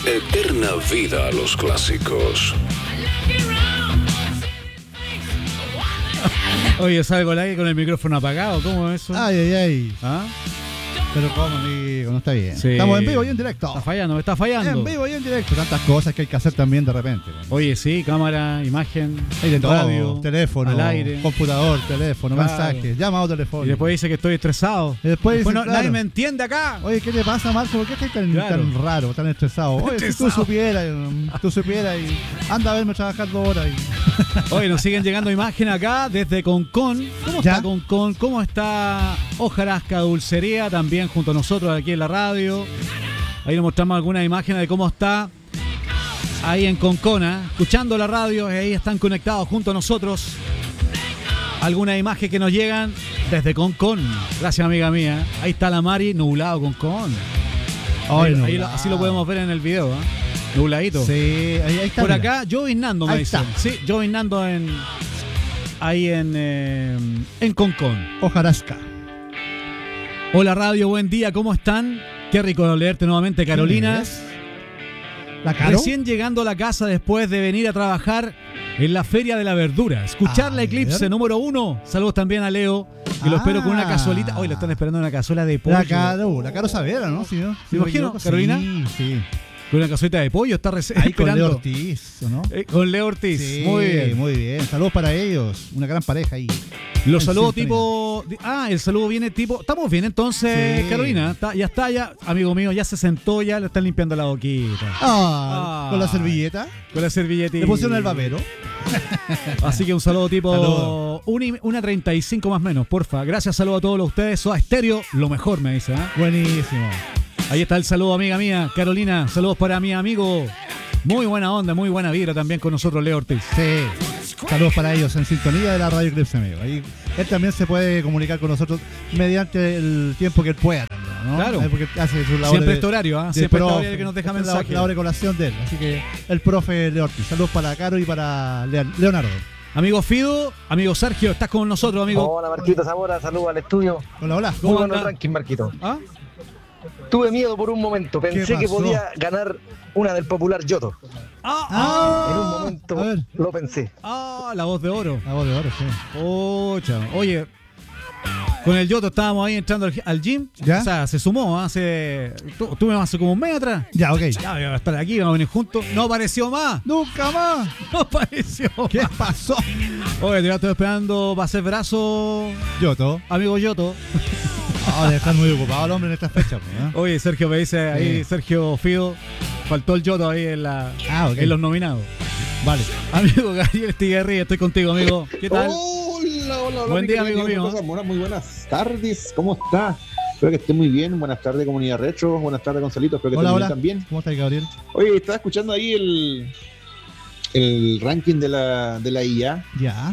Eterna vida a los clásicos. Oye, salgo al aire con el micrófono apagado, ¿cómo es eso? Ay. ¿Ah? Pero cómo, amigo, no está bien. Sí. Estamos en vivo y en directo. Me está fallando. En vivo y en directo. Tantas cosas que hay que hacer también de repente. Oye, sí, cámara, imagen, Hay de todo, radio, teléfono, al aire. computador, teléfono, Claro. mensajes, llamado telefónico. Y después dice que estoy estresado. Y después dice, no, claro, nadie me entiende acá. oye, ¿qué te pasa, Marco? ¿Por qué estás tan, Claro. tan raro, tan estresado? Oye, si tú supieras y anda a verme trabajar 2 horas. Oye, nos siguen llegando imágenes acá desde Concón. ¿Cómo ¿Ya? está Concón? ¿Cómo está Hojarasca Dulcería? También junto a nosotros aquí en la radio. Ahí nos mostramos algunas imágenes de cómo está ahí en Concona, escuchando la radio. Ahí están conectados junto a nosotros. Algunas imágenes que nos llegan desde Concón. Gracias, amiga mía. Ahí está la Mari, nublado Concón. Ahí así lo podemos ver en el video, ¿eh? Nubladito. Sí, ahí está. Por mira. acá, lloviznando, me Ahí dicen. está. Sí, lloviznando ahí en Concón. Hojarasca. Hola radio, buen día, ¿cómo están? Qué rico leerte nuevamente, Carolina. ¿Quién es? ¿La Caro? Recién llegando a la casa después de venir a trabajar en la Feria de la Verdura. Escuchar la Eclipse ver. número 1. Saludos también a Leo, que lo espero con una cazuelita. Hoy lo están esperando en una cazuela de pollo. La Caro Savera, ¿no? Sí, ¿no? ¿Te imagino, Carolina? Sí. Con una cazuelita de pollo, está Ahí con esperando. Leo Ortiz, ¿o no? Con Leo Ortiz, Sí, muy bien. muy bien. Saludos para ellos. Una gran pareja ahí. Los En saludos sintonía. tipo... el saludo viene tipo... Estamos bien entonces, Sí. Carolina. Ya, amigo mío, ya se sentó, ya le están limpiando la boquita. Con la servilleta. Con la servilletita. Le pusieron el babero. Así que un saludo tipo... Saludo. 1:35 más o menos, porfa. Gracias, saludo a todos ustedes. Soda Estéreo, lo mejor, me dice. Buenísimo. Ahí está el saludo, amiga mía, Carolina. Saludos para mi amigo. Muy buena onda, muy buena vibra también con nosotros, Leo Ortiz. Sí. Saludos para ellos en sintonía de la Radio Eclipse, amigo. Ahí él también se puede comunicar con nosotros mediante el tiempo que él pueda también, ¿no? Claro. Porque hace su labor Siempre de, este horario, ¿ah? de Siempre este profe. horario que nos deja Esta es mensaje. la hora de colación de él. Así que el profe Leo Ortiz. Saludos para Caro y para Leonardo. Amigo Fido, amigo Sergio, estás con nosotros, amigo. Hola Marquito Zamora, saludos al estudio. Hola. ¿Cómo Muy bueno anda? el ranking, Marquito. ¿Ah? Tuve miedo por un momento, pensé que pasó? podía ganar una del popular Yoto. En un momento a ver. lo pensé. La voz de oro. La voz de oro, sí. Oye, con el Yoto estábamos ahí entrando al gym. ¿Ya? O sea, se sumó tú me vas hace como un mes atrás. Ya, ok. Ya, voy a estar aquí, vamos a venir juntos. No apareció más. Nunca más. No apareció ¿Qué más. pasó? Oye, te estoy esperando para hacer brazo, Yoto. amigo Yoto. Debe estar muy ocupado el hombre en estas fechas. ¿No? Oye, Sergio me dice ahí, Sí. Sergio Fido, faltó el Yoto ahí ok. en los nominados. Vale. Amigo Gabriel Estigarri, estoy contigo, amigo. ¿Qué tal? Hola. Buen mi día, querido amigo mío. Zamora, muy buenas tardes. ¿Cómo está? Espero que esté muy bien. Buenas tardes, comunidad retro. Buenas tardes, Gonzalito. Espero que Hola, esté hola. bien también. ¿Cómo estás, Gabriel? Oye, estaba escuchando ahí el ranking de la IA. Ya.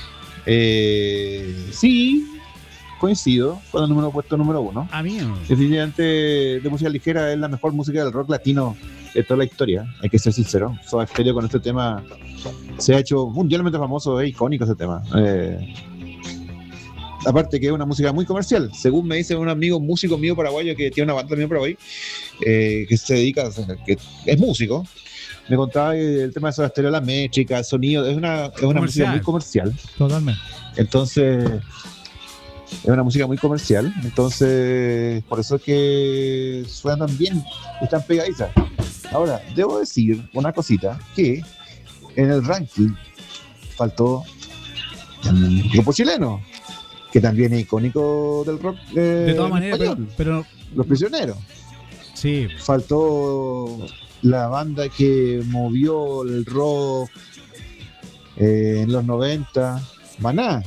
Sí, coincido con el puesto número 1. Amigo. Definitivamente, de música ligera es la mejor música del rock latino de toda la historia. Hay que ser sincero. Soda Stereo con este tema se ha hecho mundialmente famoso, es icónico ese tema. Aparte que es una música muy comercial. Según me dice un amigo músico mío paraguayo que tiene una banda también en Paraguay, que se dedica, que es músico, me contaba que el tema de Soda Stereo, la métrica, el sonido, es una música muy comercial. Totalmente. Entonces, es una música muy comercial. Entonces, por eso es que suenan bien y están pegadizas. Ahora, debo decir una cosita, que en el ranking faltó un grupo chileno, que también es icónico del rock De todas maneras, español, pero Los Prisioneros. sí, Faltó la banda que movió el rock en los 90, Maná.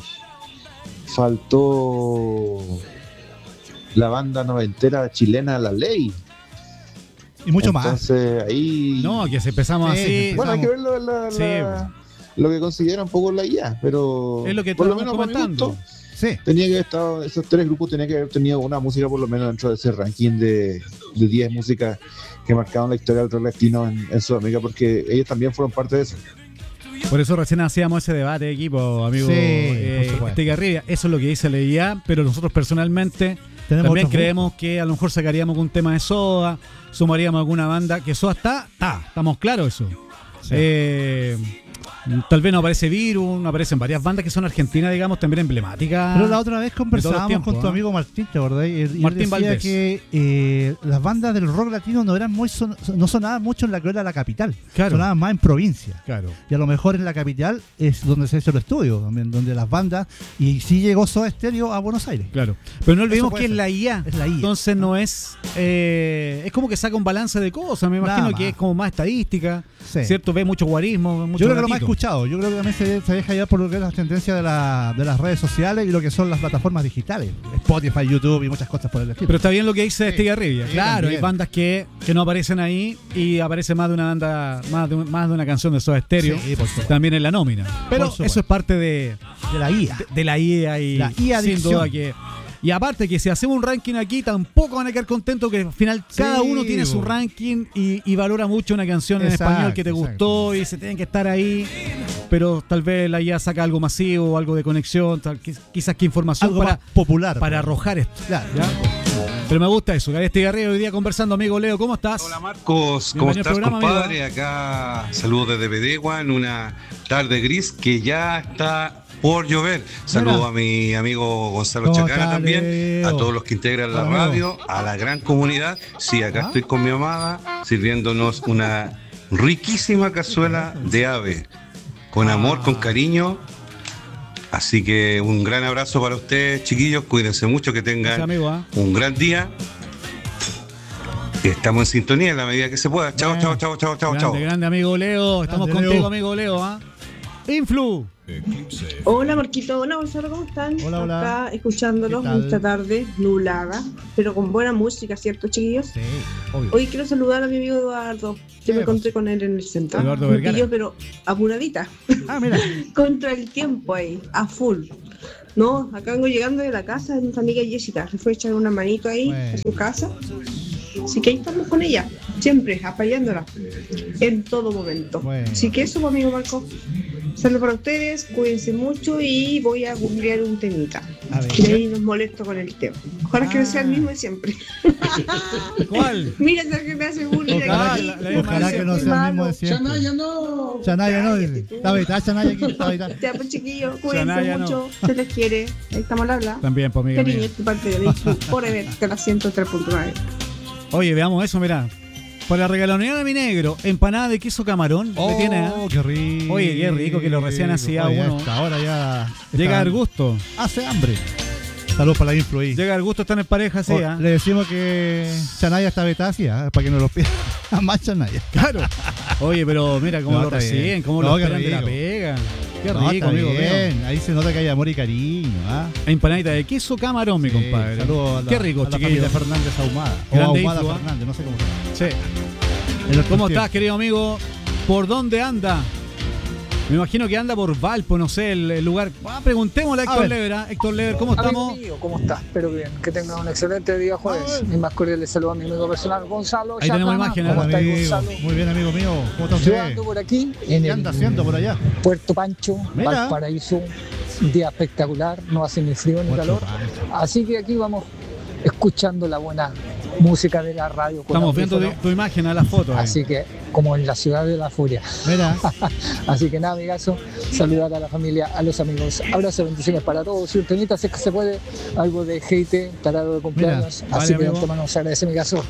Faltó la banda noventera chilena La Ley. Y mucho más. Entonces ahí... no, que si empezamos Sí, así. Bueno, hay que ver Sí. lo que considera un poco la IA, pero Es lo que por lo estábamos menos para mi comentando. gusto, Sí. tenía que haber estado, esos tres grupos tenían que haber tenido una música por lo menos dentro de ese ranking de 10 músicas que marcaron la historia del rock latino en Sudamérica, porque ellos también fueron parte de eso. Por eso recién hacíamos ese debate, equipo, amigo Sí, por supuesto. Estigarribia. Eso es lo que dice la IA, pero nosotros personalmente También creemos que a lo mejor sacaríamos un tema de Soda, sumaríamos alguna banda, que Soda estamos claros eso. Sí. Tal vez no aparece Virus, no aparecen varias bandas que son argentinas, digamos, también emblemáticas. Pero la otra vez conversábamos con tu amigo Martín, ¿te acordás? Y Martín decía Valdés. Que las bandas del rock latino no eran no sonaban mucho en la que era la capital, claro. Sonaban más en provincia. Claro. Y a lo mejor en la capital es donde se hizo el estudio, también, donde las bandas, y sí llegó Soda Stereo a Buenos Aires. Claro. Pero no olvidemos que es la IA. Es la IA. Entonces no es... es como que saca un balance de cosas, me imagino que es como más estadística, sí. ¿Cierto? Ve mucho guarismo, mucho yo creo que lo más gatito. escuchado, yo creo que también se deja llevar por lo que es las tendencias de las redes sociales y lo que son las plataformas digitales, Spotify, YouTube y muchas cosas por el estilo. Pero está bien lo que dice Estigarribia. Sí, claro, también. hay bandas que no aparecen ahí y aparece más de una banda, más de una canción de Soda Stereo, sí, por supuesto. también en la nómina. Pero eso es parte de la IA. De la IA y la IA sin duda que... Y aparte que si hacemos un ranking aquí tampoco van a quedar contentos, que al final cada uno tiene su ranking y valora mucho una canción en español que te gustó y se tienen que estar ahí, pero tal vez la IA saca algo masivo, algo de conexión, quizás que información algo más popular para arrojar esto. Claro. ¿Ya? Pero me gusta eso. Este Garrido hoy día conversando, amigo Leo, ¿cómo estás? Hola Marcos, ¿cómo estás, compadre? Acá saludos desde Pedegua en una tarde gris que ya está por llover. Saludo a mi amigo Gonzalo Chacana también, a todos los que integran la radio, a la gran comunidad. Sí, acá estoy con mi amada sirviéndonos una riquísima cazuela de ave, con amor, con cariño. Así que un gran abrazo para ustedes, chiquillos. Cuídense mucho, que tengan un gran día. Estamos en sintonía en la medida que se pueda. Chao, chao, chao, chao, chao, chao. Grande amigo Leo. Estamos contigo, amigo Leo. Influ. Hola Marquito, hola Gonzalo, ¿cómo están? Hola. Acá escuchándolos esta tarde nublada, pero con buena música, ¿cierto, chiquillos? Sí, obvio. Hoy quiero saludar a mi amigo Eduardo. Yo me encontré con él en el centro. Eduardo Me Vergara. pilló, pero apuradita. Mira. Contra el tiempo ahí, a full. No, acá vengo llegando de la casa de nuestra amiga Jessica. Se fue a echar una manito ahí a su casa. Así que ahí estamos con ella, siempre apoyándola en todo momento. Así que eso, amigo Marco. Saludos para ustedes, cuídense mucho y voy a googlear un temita. Y ahí nos molesto con el tema. Ojalá que no sea el mismo de siempre. ¿Cuál? Mira, que me hace bullying. Ojalá que no sea el mismo de siempre. Chanaya no, dice. Está Chanaya aquí. Te amo, chiquillos, cuídense Chanaya mucho. Se les quiere. Ahí estamos al habla. También, pues, amiga. Cariño, tu parte de Facebook Forever, que la 103.9. Oye, veamos eso, mirá. Para regalonear a mi negro, empanada de queso camarón. ¿Le tiene? Qué rico. Oye, qué rico que lo recién hacía uno. Ahora ya. Llega al gusto. Hace hambre. Saludos para la Influ ahí. Llega al gusto, están en pareja, sí. Le decimos que Chanaya está betasia, para que no lo pida más Chanaya. Claro. Oye, pero mira cómo lo reciben, bien. cómo lo esperan de la pega. Qué rico, amigo mío. Ahí se nota que hay amor y cariño. Empanadita de queso camarón, mi compadre. Saludos a qué rico, a la chiquillo. familia Fernández Ahumada. Grande Ahumada influ, Fernández, no sé cómo se llama. Sí. ¿Cómo estás, querido amigo? ¿Por dónde anda? Me imagino que anda por Valpo, no sé, el lugar. Preguntémosle a Héctor Lever. Héctor Lever, ¿cómo estamos? Amigo mío, ¿cómo estás? Espero bien. Que tengan un excelente día jueves. Mi más cordial saludo a mi amigo personal, Gonzalo. Ahí tenemos imágenes. ¿Cómo estás, Gonzalo? Muy bien, amigo mío. ¿Cómo está Yo usted? ando por aquí, ¿Qué anda haciendo por allá? Puerto Pancho, Mira. Valparaíso. Un día espectacular, no hace ni frío ni calor. Así que aquí vamos escuchando la buena música de la radio. Estamos viendo tu imagen a la foto. Así que, como en la ciudad de la furia. Mira. Así que nada, amigazo, saludar a la familia, a los amigos. Abrazos, bendiciones para todos. Y un temita, si es que se puede, algo de hate, tarado de cumpleaños. Mira, así vale, que amigo. nos agradece, amigazo.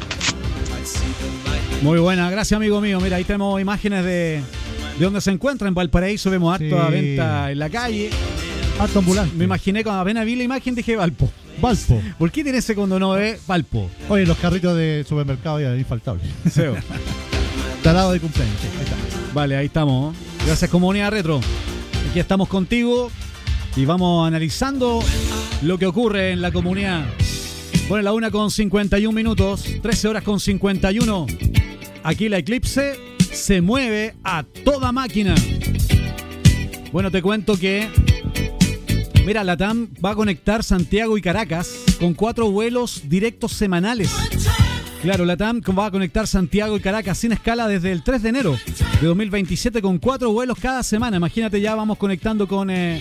Muy buena, gracias, amigo mío. Mira, ahí tenemos imágenes de donde se encuentra en Valparaíso. Vemos harta venta en la calle. Harto ambulante. Me imaginé cuando apenas vi la imagen dije Valpo. ¿Por qué tiene ese cuando no ve Valpo? Oye, los carritos de supermercado ya infaltables. Seo. Talado de cumpleaños. Sí, ahí está. Vale, ahí estamos. Gracias, Comunidad Retro. Aquí estamos contigo y vamos analizando lo que ocurre en la comunidad. Bueno, la 1:51, 13 horas con 51. Aquí la Eclipse se mueve a toda máquina. Bueno, te cuento que mira, la TAM va a conectar Santiago y Caracas con 4 vuelos directos semanales. Claro, la TAM va a conectar Santiago y Caracas sin escala desde el 3 de enero de 2027 con 4 vuelos cada semana. Imagínate, ya vamos conectando con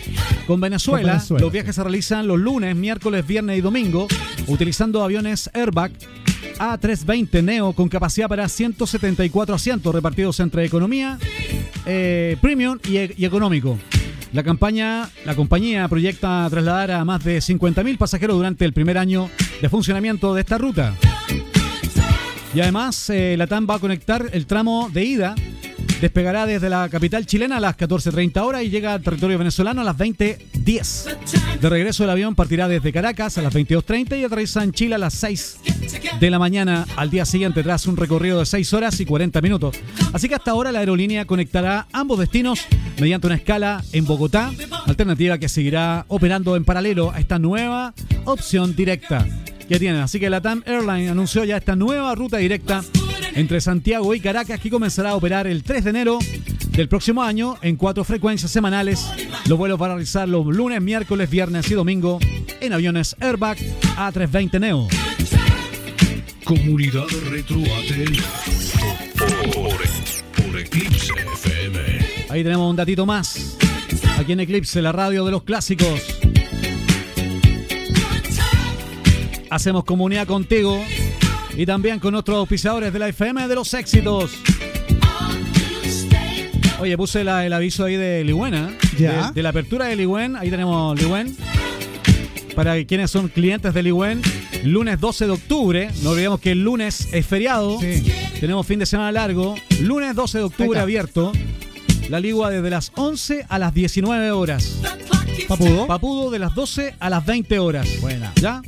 con Venezuela. Los viajes se realizan los lunes, miércoles, viernes y domingo utilizando aviones Airbag A320 Neo con capacidad para 174 asientos repartidos entre economía, premium y económico. La compañía proyecta trasladar a más de 50.000 pasajeros durante el primer año de funcionamiento de esta ruta. Y además, LATAM va a conectar el tramo de ida. Despegará desde la capital chilena a las 14:30 horas y llega al territorio venezolano a las 20:10. De regreso, el avión partirá desde Caracas a las 22:30 y aterriza en Chile a las 6 de la mañana al día siguiente, tras un recorrido de 6 horas y 40 minutos. Así que hasta ahora la aerolínea conectará ambos destinos mediante una escala en Bogotá, alternativa que seguirá operando en paralelo a esta nueva opción directa que tienen. Así que LATAM Airlines anunció ya esta nueva ruta directa entre Santiago y Caracas, que comenzará a operar el 3 de enero del próximo año en 4 frecuencias semanales. Los vuelos van a realizar los lunes, miércoles, viernes y domingo en aviones Airbag A320 Neo. Comunidad Retro ATL por Eclipse FM. Ahí tenemos un datito más. Aquí en Eclipse, la radio de los clásicos. Hacemos comunidad contigo y también con nuestros auspiciadores de la FM de los éxitos. Oye, puse el aviso ahí de Ligüen, de la apertura de Ligüen. Ahí tenemos Ligüen. Para quienes son clientes de Ligüen, lunes 12 de octubre. No olvidemos que el lunes es feriado. Sí. Tenemos fin de semana largo. Lunes 12 de octubre abierto. La Ligua desde las 11 a las 19 horas. Papudo de las 12 a las 20 horas. Buena. ¿Ya?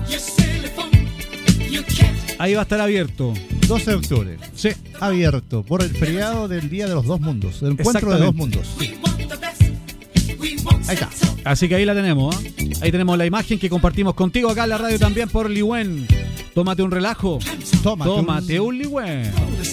Ahí va a estar abierto. 12 de octubre. Sí. Abierto por el feriado del Día de los Dos Mundos. El encuentro de dos mundos. Sí. Ahí está. Así que ahí la tenemos, ¿eh? Ahí tenemos la imagen que compartimos contigo acá en la radio también por Ligüen. Tómate un relajo. Tómate un Ligüen.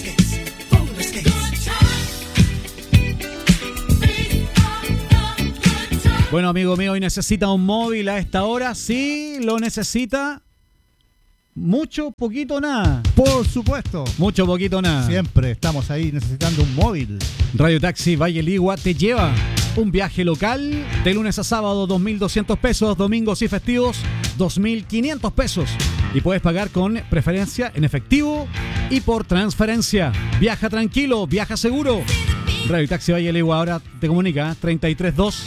Bueno, amigo mío, ¿y necesita un móvil a esta hora? Sí, lo necesita. Mucho, poquito, nada. Por supuesto. Mucho, poquito, nada. Siempre estamos ahí necesitando un móvil. Radio Taxi Valle Ligua te lleva un viaje local de lunes a sábado, 2.200 pesos, domingos y festivos, 2.500 pesos. Y puedes pagar con preferencia en efectivo y por transferencia. Viaja tranquilo, viaja seguro. Radio Taxi Valle Ligua ahora te comunica 332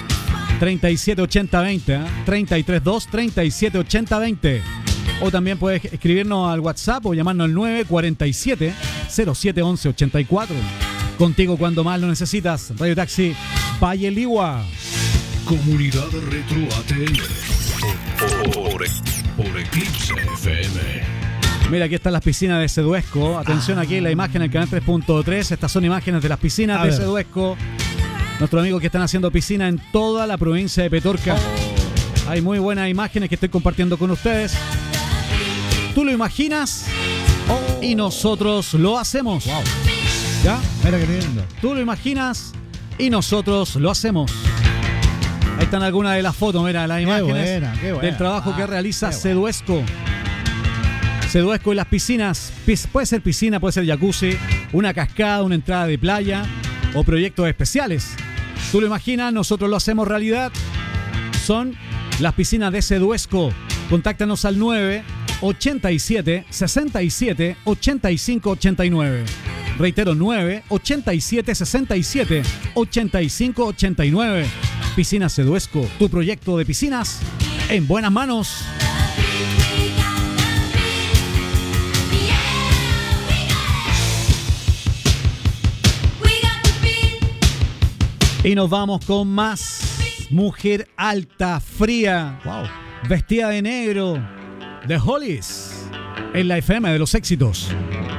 378020, 332 378020. O también puedes escribirnos al WhatsApp o llamarnos al 947 07 11 84. Contigo cuando más lo necesitas. Radio Taxi Valle Ligua. Comunidad Retro ATL por Eclipse FM. Mira, aquí están las piscinas de Seduesco. Atención, aquí en la imagen del canal 3.3. Estas son imágenes de las piscinas de Seduesco. Nuestros amigos que están haciendo piscina en toda la provincia de Petorca. Hay muy buenas imágenes que estoy compartiendo con ustedes. Tú lo imaginas y nosotros lo hacemos. Wow. ¿Ya? Mira qué lindo. Tú lo imaginas y nosotros lo hacemos. Ahí están algunas de las fotos, mira, las imágenes qué buena. del trabajo que realiza Seduesco. Seduesco en las piscinas. Puede ser piscina, puede ser jacuzzi, una cascada, una entrada de playa o proyectos especiales. Tú lo imaginas, nosotros lo hacemos realidad. Son las piscinas de Seduesco. Contáctanos al 987 67 85 89. Reitero, 987 67 85 89. Piscinas Seduesco, tu proyecto de piscinas en buenas manos. Y nos vamos con más. Mujer alta, fría, vestida de negro, The Hollies, en la FM de los éxitos.